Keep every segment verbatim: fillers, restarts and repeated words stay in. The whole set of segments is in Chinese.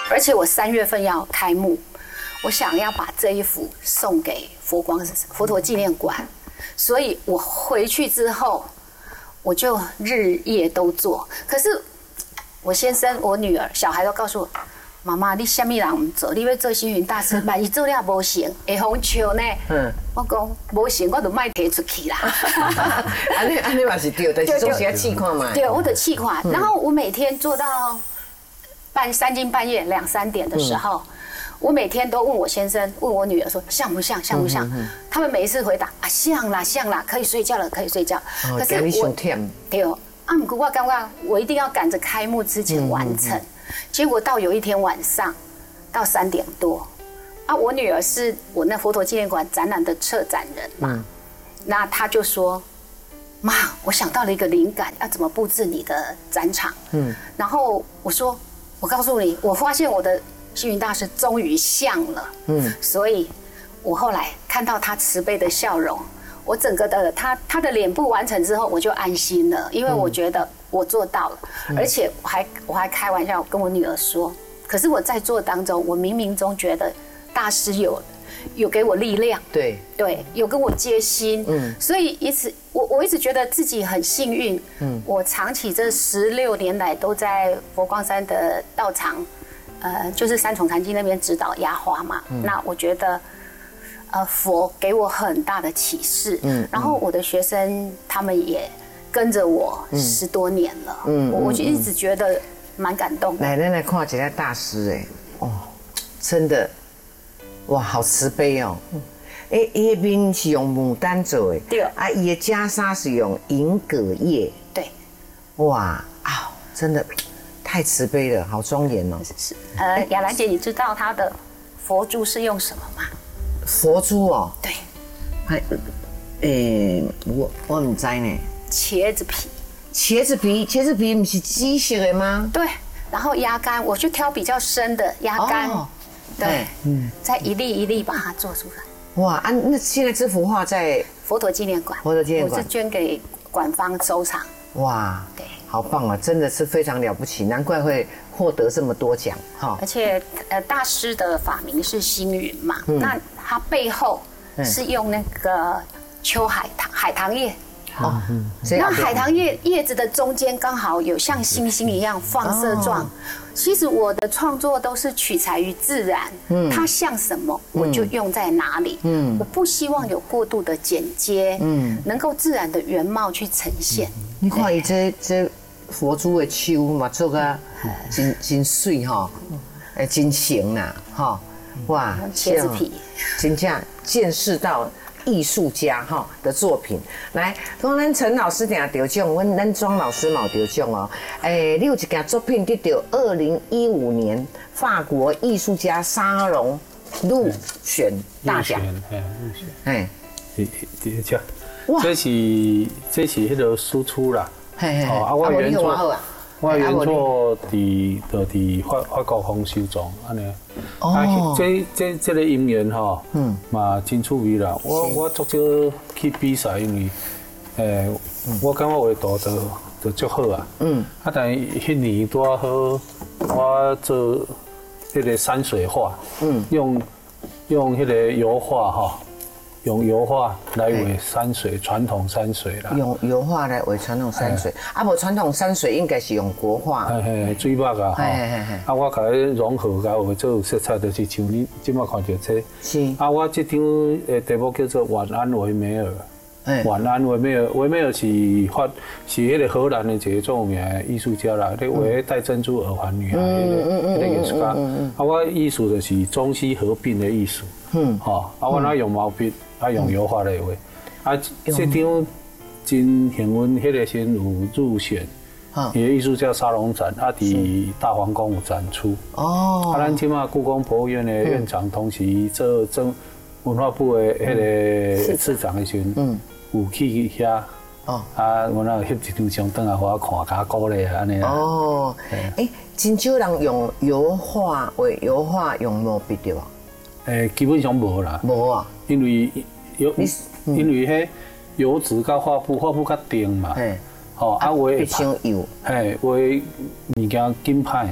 而且我三月份要开幕，我想要把这一幅送给佛光佛陀纪念馆，所以我回去之后，我就日夜都做。可是我先生、我女儿、小孩都告诉我。妈妈，你什么人唔做？你要做星云大师，万一做了无成，会红笑呢？嗯，我讲无成，我就卖提出去啦。 安尼安尼嘛是对，但是总是要试看嘛。 对，我得试看。然后我每天做到半三更半夜两三点的时候，我每天都问我先生、问我女儿说像不像，像不像？他们每一次回答啊像啦像啦，可以睡觉了，可以睡觉。 可是我对哦，啊，不过我刚刚我一定要赶着开幕之前完成。结果到有一天晚上，到三点多，啊，我女儿是我那佛陀纪念馆展览的策展人嘛，嗯、那她就说：“妈，我想到了一个灵感，要怎么布置你的展场？”嗯，然后我说：“我告诉你，我发现我的星云大师终于像了。”嗯，所以我后来看到他慈悲的笑容，我整个的他他的脸部完成之后，我就安心了，因为我觉得。我做到了，而且我还我还开玩笑跟我女儿说，可是我在做当中，我冥冥中觉得大师有有给我力量， 对对，有跟我接心，嗯，所以一直我我一直觉得自己很幸运，嗯，我长期这十六年来都在佛光山的道场，呃，就是三重禅机那边指导压花嘛，嗯、那我觉得。呃，佛给我很大的启示，嗯，然后我的学生他们也跟着我十多年了，嗯，我我就一直觉得蛮感动的。 来，咱来看一下大师，哎，哦，真的，哇，好慈悲哦，哎，伊的面是用牡丹做的， 对， 啊，伊的袈裟是用银葛叶， 对， 哇啊，真的太慈悲了，好庄严哦。 是，呃，雅兰姐，你知道她的佛珠是用什么吗？ 佛珠哦， 对， 还，诶，我我唔知呢。 茄子皮， 茄子皮，茄子皮不是鸡血的吗？ 对，然后压干，我就挑比较深的压干，哦、对，嗯，再一粒一粒把它做出来。 哇啊，那现在这幅画在佛陀纪念馆， 佛陀纪念馆， 我是捐给馆方收藏。 哇， 对， 好棒啊，真的是非常了不起，难怪会获得这么多奖哈。 而且呃，大师的法名是星云嘛，嗯、那他背后是用那个秋海棠海棠叶。哦，嗯，那海棠叶叶子的中间刚好有像星星一样放射状。哦、其实我的创作都是取材于自然，嗯，它像什么我就用在哪里，嗯，我不希望有过度的剪接，嗯，能够自然的原貌去呈现。嗯、 你看伊这这佛珠的手嘛做个真真水哈，哎真行呐哈，哇， 茄子皮， 真正见识到。艺术家哈的作品，来，讲咱陈老师定得奖，阮咱庄老师冇得奖哦。诶，你有一件作品得到二零一五年法国艺术家沙龙入选大奖， 哎，入选， 哎， 第第奖，这是这是迄个输出啦， 哦，啊，我原作。 我原作伫就伫法法国方收藏安尼，啊，这这这个因缘吼，嗯，嘛真趣味啦。我我足少去比赛，因为，诶，我感觉画图就就足好啊，嗯，啊，但迄年拄好，我做迄个山水画，嗯，用用迄个油画哈。用油画来画山水，传统山水啦。 用油画来画传统山水，啊，无传统山水应该是用国画。 嘿嘿，水墨啊，嘿嘿嘿。啊，我甲伊融合，甲画做色彩，就是像你即摆看到这。是。啊，我这张诶题目叫做《晚安维梅尔》。晚安维梅尔，维梅尔是发是迄个荷兰的一个著名的艺术家啦，咧画戴珍珠耳环女孩迄个艺术家。啊，我艺术就是中西合并的艺术。嗯。吼，啊，我哪用毛笔。啊，用油画来画，啊，这张真幸运，迄个先有入选，伊个艺术家沙龙展，啊，伫大皇宫有展出。哦，啊，咱即马故宫博物院的院长，同时做政文化部的迄个次长的时阵，嗯，有去遐。哦，啊，我那翕一张相等来，互我看，甲鼓励安尼啊。哦， 诶，真少人用油画画，油画用毛笔对吧？ 诶，基本上无啦。 无啊。 因为油，因为迄油纸甲画布，画布较定嘛，吼，啊画必须油， 嘿，画物件紧歹嘛，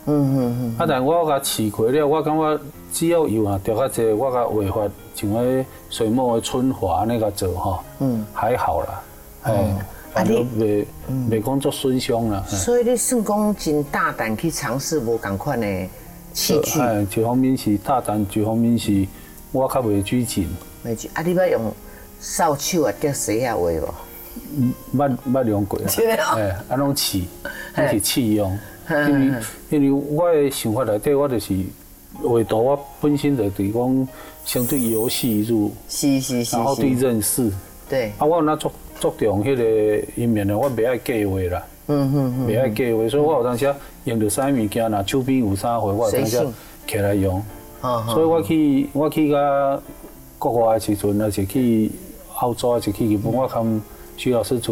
嗯嗯嗯。 啊，但我甲试过了，我感觉只要油啊调较济，我甲画法像迄水墨的春华那个做吼，嗯，还好啦，哎，啊你袂袂讲做损伤啦。 所以你算讲真大胆去尝试无共款的器具。 哎，一方面是大胆，一方面是我较袂拘谨。 袂拘，啊你捌用扫帚啊雕蛇啊画无？ 嗯，捌捌用过啦，哎，啊拢试，拢是试用。因为因为我的想法内底，我就是画图，我本身就是讲相对游戏入， 是是是， 然后对认识， 对。 啊，我那注注重迄个一面的，我袂爱计划啦，嗯嗯嗯，袂爱计划，所以我有当时用到啥物件，若手边有啥货，我有当时摕来用。所以我去我去甲国外的时阵，还是去澳洲，还是去日本，我看徐老师出